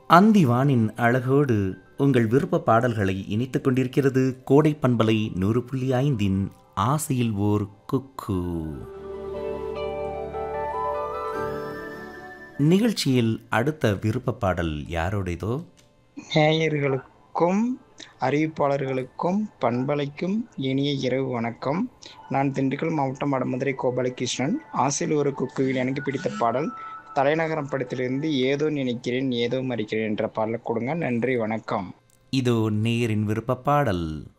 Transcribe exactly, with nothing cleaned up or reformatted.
அந்திவானின் அழகோடு உங்கள் விருப்ப பாடல்களை இணைத்துக் கொண்டிருக்கிறது கோடை பண்பலை நூறு புள்ளி ஐந்தின் ஆசையில் ஓர் குக்கு. நிகழ்ச்சியில் அடுத்த விருப்ப பாடல் யாரோடையதோ? நேயர்களுக்கும் அறிவிப்பாளர்களுக்கும் பண்பலைக்கும் இனிய இரவு வணக்கம். நான் திண்டுக்கல் மாவட்டம் வடமதுரை கோபாலகிருஷ்ணன். ஆசையில் ஒரு குக்குவில் எனக்கு பிடித்த பாடல் தலைநகரம் படத்திலிருந்து ஏதோ நினைக்கிறேன் ஏதோ மறிக்கிறேன் என்ற பாடலை கொடுங்க. நன்றி, வணக்கம். இதோ நேயரின் விருப்ப பாடல்.